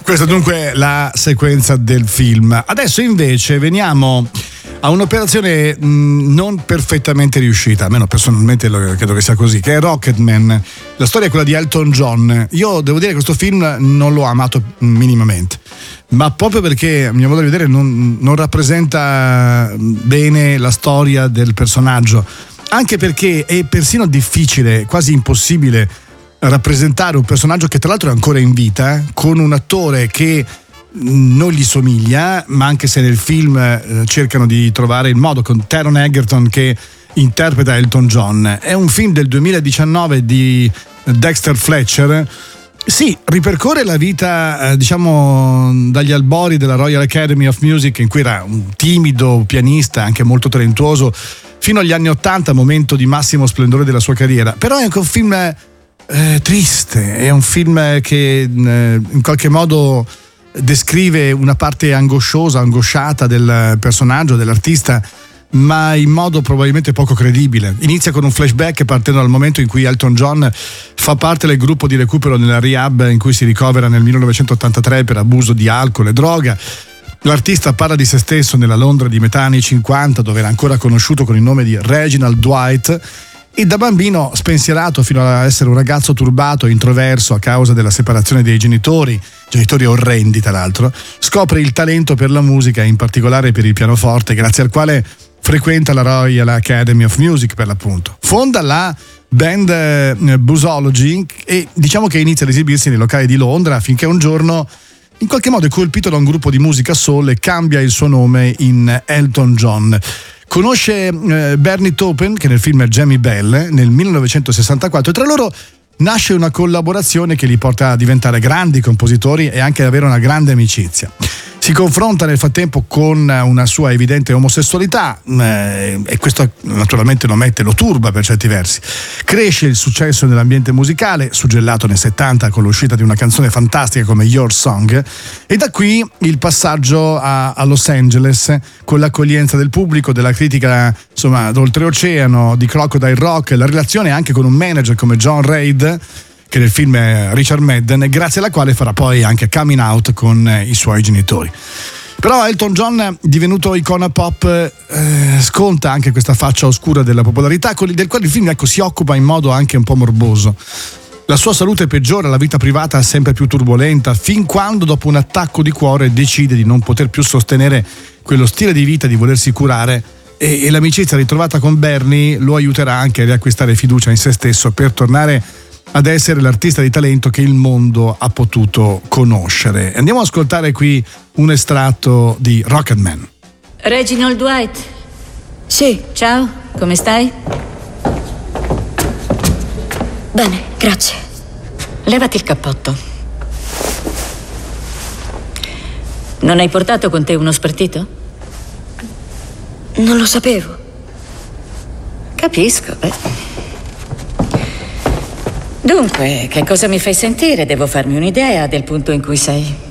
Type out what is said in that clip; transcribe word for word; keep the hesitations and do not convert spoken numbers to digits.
Questa dunque è la sequenza del film. Adesso invece veniamo a un'operazione mh, non perfettamente riuscita, almeno personalmente lo, credo che sia così, che è Rocketman. La storia è quella di Elton John. Io devo dire che questo film non l'ho amato minimamente, ma proprio perché a mio modo di vedere non, non rappresenta bene la storia del personaggio, anche perché è persino difficile, quasi impossibile, rappresentare un personaggio che tra l'altro è ancora in vita, con un attore che non gli somiglia, ma anche se nel film eh, cercano di trovare il modo, con Taron Egerton che interpreta Elton John. È un film del duemiladiciannove di Dexter Fletcher. Sì, ripercorre la vita eh, diciamo dagli albori della Royal Academy of Music, in cui era un timido pianista, anche molto talentuoso, fino agli anni ottanta, momento di massimo splendore della sua carriera. Però è anche un film eh, triste, è un film che eh, in qualche modo descrive una parte angosciosa, angosciata del personaggio, dell'artista, ma in modo probabilmente poco credibile. Inizia con un flashback partendo dal momento in cui Elton John fa parte del gruppo di recupero nella rehab in cui si ricovera nel millenovecentottantatré per abuso di alcol e droga. L'artista parla di se stesso nella Londra di metà anni cinquanta, dove era ancora conosciuto con il nome di Reginald Dwight, e da bambino spensierato fino ad essere un ragazzo turbato e introverso a causa della separazione dei genitori, genitori orrendi tra l'altro, scopre il talento per la musica, in particolare per il pianoforte, grazie al quale frequenta la Royal Academy of Music, per l'appunto. Fonda la band eh, Buzzology e diciamo che inizia ad esibirsi nei locali di Londra, finché un giorno in qualche modo è colpito da un gruppo di musica soul e cambia il suo nome in Elton John. Conosce eh, Bernie Taupin, che nel film è Jamie Bell, nel millenovecentosessantaquattro, e tra loro nasce una collaborazione che li porta a diventare grandi compositori e anche ad avere una grande amicizia. Si confronta nel frattempo con una sua evidente omosessualità eh, e questo naturalmente lo mette, lo turba per certi versi. Cresce il successo nell'ambiente musicale, suggellato nel settanta con l'uscita di una canzone fantastica come Your Song, e da qui il passaggio a, a Los Angeles con l'accoglienza del pubblico, della critica insomma d'oltreoceano, di Crocodile Rock, la relazione anche con un manager come John Reid, che nel film è Richard Madden, grazie alla quale farà poi anche coming out con i suoi genitori. Però Elton John, divenuto icona pop, eh, sconta anche questa faccia oscura della popolarità, del quale il film ecco, si occupa in modo anche un po' morboso. La sua salute peggiora, la vita privata è sempre più turbolenta, fin quando dopo un attacco di cuore decide di non poter più sostenere quello stile di vita, di volersi curare, e, e l'amicizia ritrovata con Bernie lo aiuterà anche a riacquistare fiducia in se stesso per tornare ad essere l'artista di talento che il mondo ha potuto conoscere. Andiamo ad ascoltare qui un estratto di Rocketman. Reginald Dwight. Sì. Ciao, come stai? Bene, grazie. Levati il cappotto. Non hai portato con te uno spartito? Non lo sapevo. Capisco, beh. Dunque, che cosa mi fai sentire? Devo farmi un'idea del punto in cui sei.